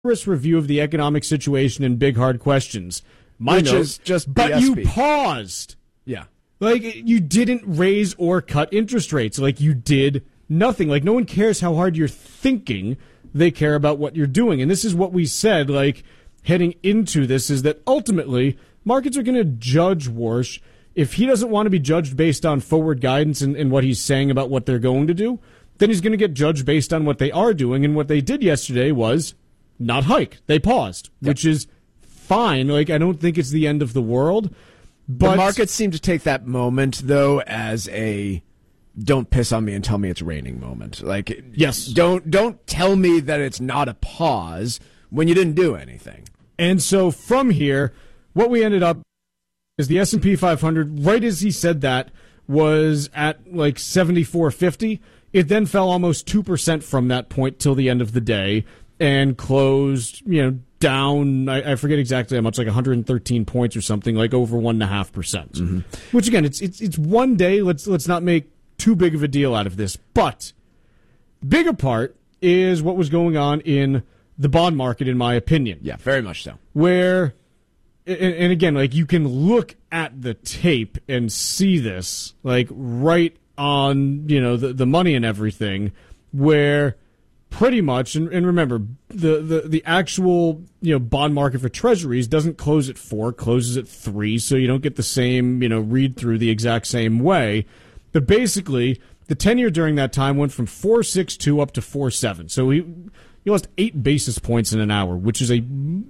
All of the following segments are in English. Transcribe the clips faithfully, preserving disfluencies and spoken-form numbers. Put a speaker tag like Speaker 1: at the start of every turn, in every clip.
Speaker 1: review of the economic situation and big hard questions. My
Speaker 2: Which
Speaker 1: note,
Speaker 2: is just
Speaker 1: but
Speaker 2: B S P.
Speaker 1: you paused.
Speaker 2: Yeah.
Speaker 1: Like, you didn't raise or cut interest rates. Like, you did nothing. Like, no one cares how hard you're thinking. They care about what you're doing. And this is what we said, like, heading into this, is that ultimately markets are going to judge Warsh. If he doesn't want to be judged based on forward guidance and, and what he's saying about what they're going to do, then he's going to get judged based on what they are doing. And what they did yesterday was not hike. They paused, yep. which is fine. Like, I don't think it's the end of the world. But
Speaker 2: the markets seem to take that moment, though, as a don't piss on me and tell me it's raining moment. Like,
Speaker 1: yes.
Speaker 2: don't don't tell me that it's not a pause when you didn't do anything.
Speaker 1: And so from here, what we ended up is the S and P five hundred, right as he said that, was at like seventy-four fifty. It then fell almost two percent from that point till the end of the day and closed, you know, down, I, I forget exactly how much, like one hundred thirteen points or something, like over one point five percent. Mm-hmm. Which, again, it's it's it's one day. Let's let's not make too big of a deal out of this. But the bigger part is what was going on in the bond market, in my opinion.
Speaker 2: Yeah, very much so.
Speaker 1: Where, and, and again, like, you can look at the tape and see this, like, right on, you know, the, the money and everything, where pretty much, and, and remember, the, the, the actual, you know, bond market for treasuries doesn't close at four, closes at three, so you don't get the same, you know, read through the exact same way. But basically, the ten-year during that time went from four point six two up to four point seven. So he, he lost eight basis points in an hour, which is a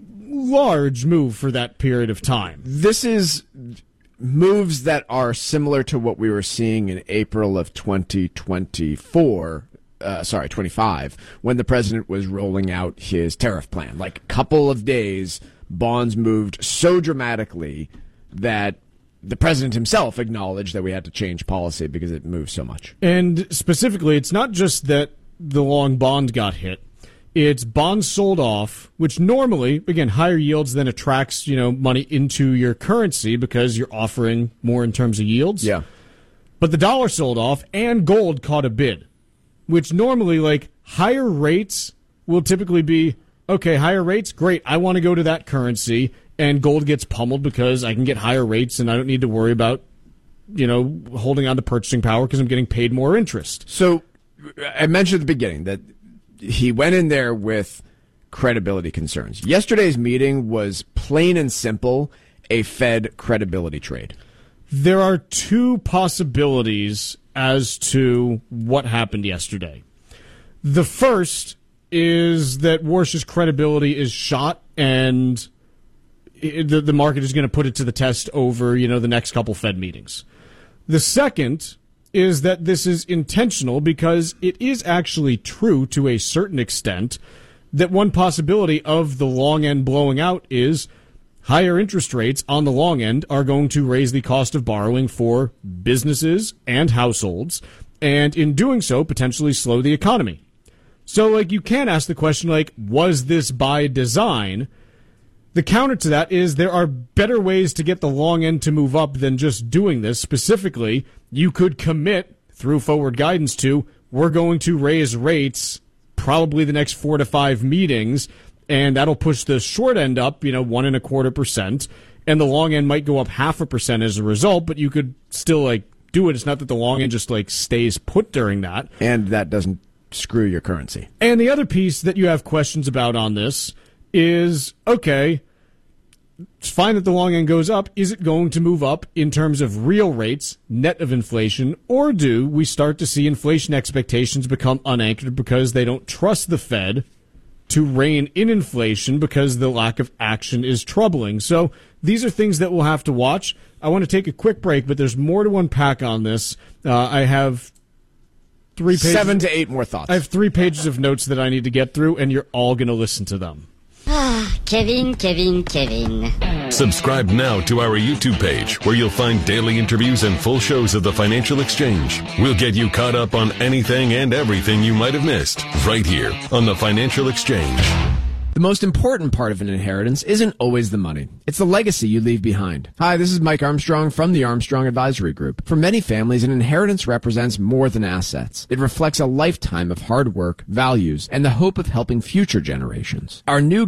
Speaker 1: large move for that period of time.
Speaker 2: This is moves that are similar to what we were seeing in April of twenty twenty-four. Uh, sorry, twenty-five, when the president was rolling out his tariff plan. Like, a couple of days, bonds moved so dramatically that the president himself acknowledged that we had to change policy because it moved so much.
Speaker 1: And specifically, it's not just that the long bond got hit. It's bonds sold off, which normally, again, higher yields then attracts, you know, money into your currency because you're offering more in terms of yields.
Speaker 2: Yeah.
Speaker 1: But the dollar sold off, and gold caught a bid, which normally, like, higher rates will typically be, okay, higher rates, great, I want to go to that currency, and gold gets pummeled because I can get higher rates and I don't need to worry about, you know, holding on to purchasing power because I'm getting paid more interest.
Speaker 2: So I mentioned at the beginning that he went in there with credibility concerns. Yesterday's meeting was plain and simple a Fed credibility trade.
Speaker 1: There are two possibilities as to what happened yesterday. The first is that Warsh's credibility is shot, and it, the, the market is going to put it to the test over, you know, the next couple Fed meetings. The second is that this is intentional because it is actually true to a certain extent that one possibility of the long end blowing out is higher interest rates on the long end are going to raise the cost of borrowing for businesses and households, and in doing so, potentially slow the economy. So, like, you can ask the question, like, was this by design? The counter to that is there are better ways to get the long end to move up than just doing this. Specifically, you could commit through forward guidance to, we're going to raise rates probably the next four to five meetings, and that'll push the short end up, you know, one and a quarter percent, and the long end might go up half a percent as a result, but you could still, like, do it. It's not that the long end just, like, stays put during that.
Speaker 2: And that doesn't screw your currency.
Speaker 1: And the other piece that you have questions about on this is, okay, it's fine that the long end goes up. Is it going to move up in terms of real rates, net of inflation, or do we start to see inflation expectations become unanchored because they don't trust the Fed to rein in inflation because the lack of action is troubling? So these are things that we'll have to watch. I want to take a quick break, but there's more to unpack on this. Uh, I have three pages.
Speaker 2: Seven to eight more thoughts.
Speaker 1: I have three pages of notes that I need to get through, and you're all going to listen to them.
Speaker 3: Ah, Kevin, Kevin, Kevin.
Speaker 4: Subscribe now to our YouTube page, where you'll find daily interviews and full shows of the Financial Exchange. We'll get you caught up on anything and everything you might have missed, right here on the Financial Exchange.
Speaker 2: The most important part of an inheritance isn't always the money. It's the legacy you leave behind. Hi, this is Mike Armstrong from the Armstrong Advisory Group. For many families, an inheritance represents more than assets. It reflects a lifetime of hard work, values, and the hope of helping future generations. Our new